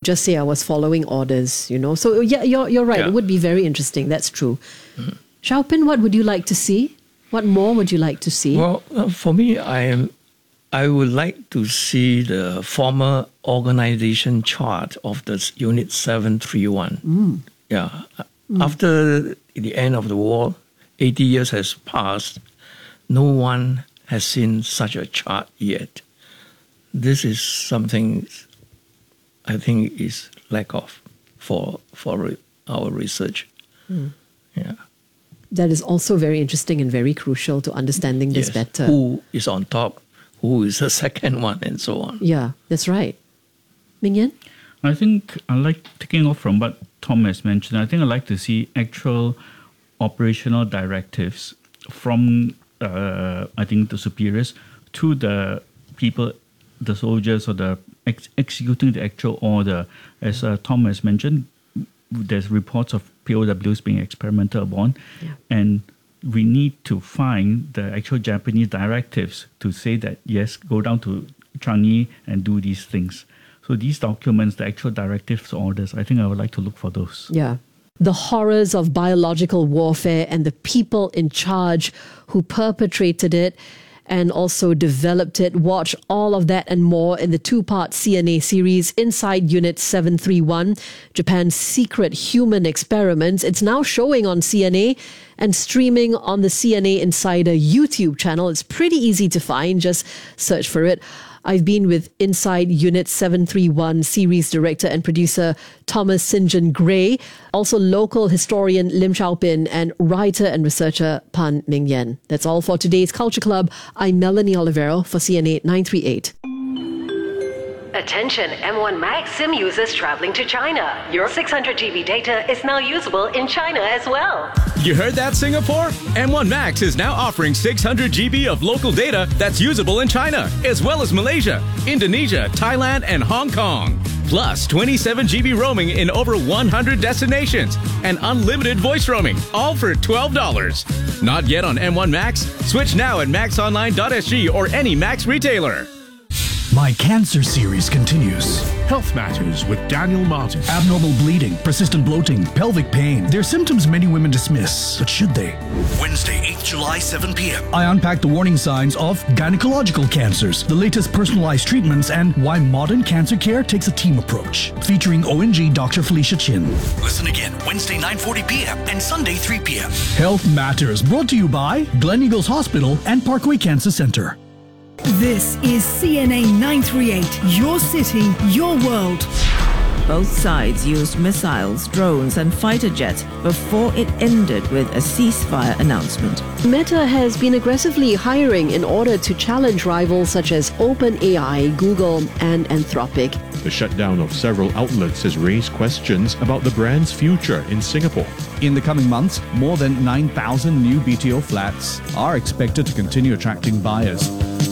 just say I was following orders, So yeah, you're right. Yeah. It would be very interesting. That's true. Xiaopin, what would you like to see? What more would you like to see? Well, for me, I would like to see the former organization chart of the Unit 731. Yeah. After the end of the war, 80 years has passed. No one has seen such a chart yet. This is something I think is lack of for our research. Yeah. That is also very interesting and very crucial to understanding this better. Who is on top? Who is the second one, and so on. Yeah, that's right. Ming Yan? I think I like taking off from what Tom has mentioned. I think I'd like to see actual operational directives from, I think, the superiors to the people, the soldiers, or the executing the actual order. As Tom has mentioned, there's reports of POWs being experimented upon, and we need to find the actual Japanese directives to say that, yes, go down to Changi and do these things. So these documents, the actual directives, orders, I think I would like to look for those. Yeah. The horrors of biological warfare and the people in charge who perpetrated it and also developed it. Watch all of that and more in the 2-part CNA series, Inside Unit 731, Japan's Secret Human Experiments. It's now showing on CNA and streaming on the CNA Insider YouTube channel. It's pretty easy to find. Just search for it. I've been with Inside Unit 731 series director and producer Thomas St. John Gray, also local historian Lim Xiaopin, and writer and researcher Pan Ming Yan. That's all for today's Culture Club. I'm Melanie Olivero for CNA 938. Attention M1 Max SIM users traveling to China. Your 600 GB data is now usable in China as well. You heard that, Singapore? M1 Max is now offering 600 GB of local data that's usable in China, as well as Malaysia, Indonesia, Thailand, and Hong Kong. Plus 27 GB roaming in over 100 destinations and unlimited voice roaming, all for $12. Not yet on M1 Max? Switch now at maxonline.sg or any Max retailer. My Cancer series continues. Health Matters with Daniel Martin. Abnormal bleeding, persistent bloating, pelvic pain. They're symptoms many women dismiss, but should they? Wednesday, 8th July, 7 p.m. I unpack the warning signs of gynecological cancers, the latest personalized treatments, and why modern cancer care takes a team approach. Featuring ONG Dr. Felicia Chin. Listen again Wednesday, 9:40 p.m. and Sunday, 3 p.m. Health Matters, brought to you by Glen Eagles Hospital and Parkway Cancer Center. This is CNA 938, your city, your world. Both sides used missiles, drones, and fighter jets before it ended with a ceasefire announcement. Meta has been aggressively hiring in order to challenge rivals such as OpenAI, Google, and Anthropic. The shutdown of several outlets has raised questions about the brand's future in Singapore. In the coming months, more than 9,000 new BTO flats are expected to continue attracting buyers.